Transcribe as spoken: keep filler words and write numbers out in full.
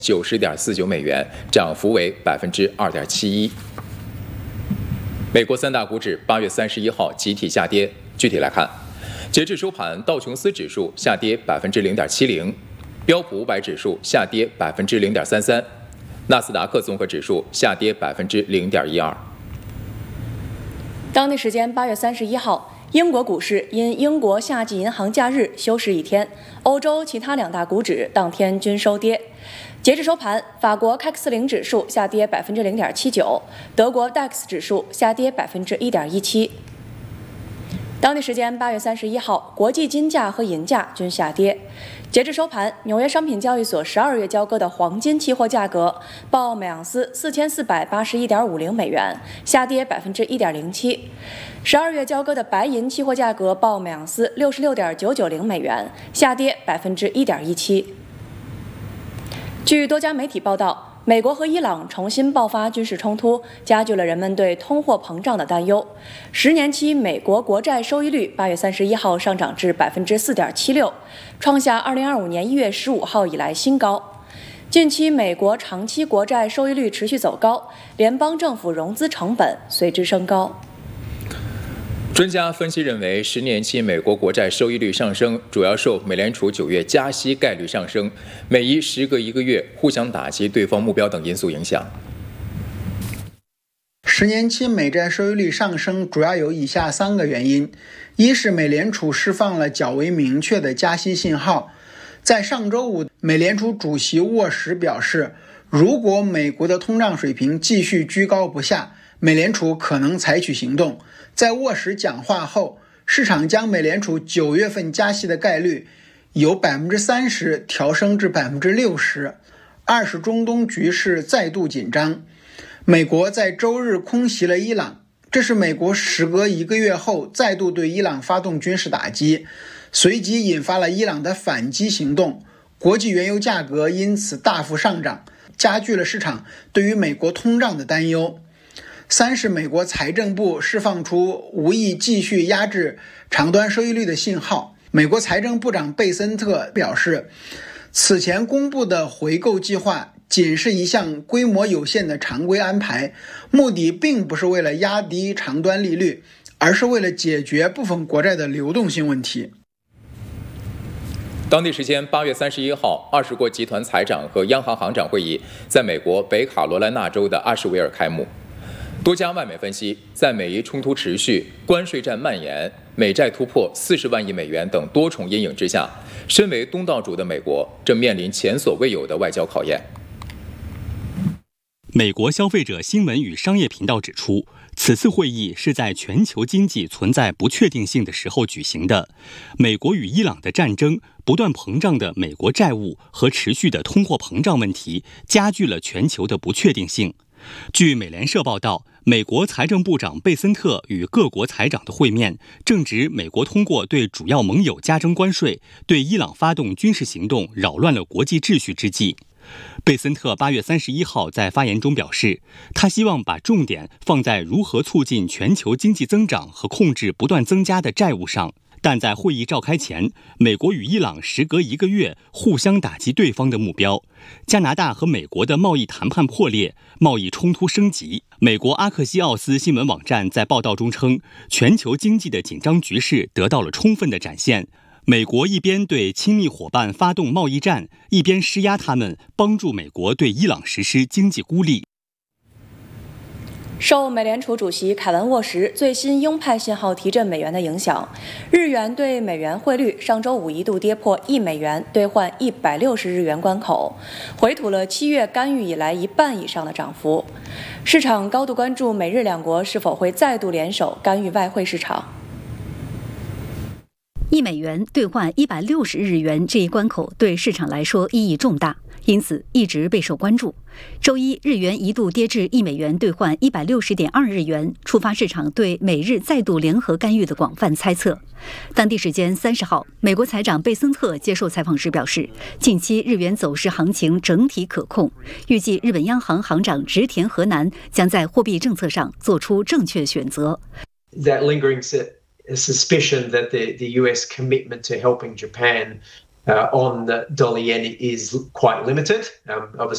九十点四九美元，涨幅为百分之二点七一。美国三大股指八月三十一号集体下跌。具体来看，截至收盘，道琼斯指数下跌百分之零点七零，标普五百指数下跌百分之零点三三，纳斯达克综合指数下跌百分之零点一二。 当地时间八月三十一号，英国股市因英国夏季银行假日休市一天，欧洲其他两大股指当天均收跌。截至收盘，法国 C A C 四零指数下跌百分之零点七九，德国 D A X 指数下跌百分之一点一七。当地时间八月三十一号，国际金价和银价均下跌。截至收盘，纽约商品交易所十二月交割的黄金期货价格报每盎司四千四百八十一点五零美元，下跌百分之一点零七。十二月交割的白银期货价格报每盎司六十六点九九零美元，下跌百分之一点一七。据多家媒体报道，美国和伊朗重新爆发军事冲突，加剧了人们对通货膨胀的担忧。十年期美国国债收益率八月三十一号上涨至百分之四点七六，创下二零二五年一月十五号以来新高。近期美国长期国债收益率持续走高，联邦政府融资成本随之升高。 专家分析认为，十年期美国国债收益率上升，主要受美联储九月加息概率上升、美伊时隔一个月互相打击对方目标等因素影响。 十年期美债收益率上升主要有以下三个原因：一是美联储释放了较为明确的加息信号。在上周五，美联储主席沃什表示，如果美国的通胀水平继续居高不下，美联储可能采取行动。在沃什讲话后，市场将美联储九月份加息的概率由百分之三十调升至百分之六十。二是中东局势再度紧张，美国在周日空袭了伊朗，这是美国时隔一个月后再度对伊朗发动军事打击，随即引发了伊朗的反击行动，国际原油价格因此大幅上涨，加剧了市场对于美国通胀的担忧。三是美国财政部释放出无意继续压制长端收益率的信号。美国财政部长贝森特表示，此前公布的回购计划仅是一项规模有限的常规安排，目的并不是为了压低长端利率，而是为了解决部分国债的流动性问题。 当地时间八月三十一号，二十国集团财长和央行行长会议在美国北卡罗来纳州的阿什维尔开幕。多家外媒分析，在美伊冲突持续、关税战蔓延、美债突破四十万亿美元等多重阴影之下，身为东道主的美国正面临前所未有的外交考验。 美国消费者新闻与商业频道指出，此次会议是在全球经济存在不确定性的时候举行的。美国与伊朗的战争、不断膨胀的美国债务和持续的通货膨胀问题，加剧了全球的不确定性。据美联社报道，美国财政部长贝森特与各国财长的会面，正值美国通过对主要盟友加征关税、对伊朗发动军事行动，扰乱了国际秩序之际。贝森特八月三十一号在发言中表示，他希望把重点放在如何促进全球经济增长和控制不断增加的债务上。但在会议召开前，美国与伊朗时隔一个月互相打击对方的目标。加拿大和美国的贸易谈判破裂，贸易冲突升级。美国阿克西奥斯新闻网站在报道中称，全球经济的紧张局势得到了充分的展现。美国一边对亲密伙伴发动贸易战，一边施压他们，帮助美国对伊朗实施经济孤立。 受美联储主席凯文·沃什最新鹰派信号提振美元的影响，日元对美元汇率上周五一度跌破一美元兑换一百六十日元关口，回吐了七月干预以来一半以上的涨幅。市场高度关注美日两国是否会再度联手干预外汇市场。 一美元兑换一百六十日元这一关口对市场来说意义重大，因此一直备受关注。周一，日元一度跌至一美元兑换一百六十点二日元，触发市场对美日再度联合干预的广泛猜测。当地时间三十号，美国财长贝森特接受采访时表示，近期日元走势行情整体可控，预计日本央行行长植田和男将在货币政策上做出正确选择。 That lingering suspicion that the, the U S commitment to helping Japan uh, on the dollar yen is quite limited. Um, obviously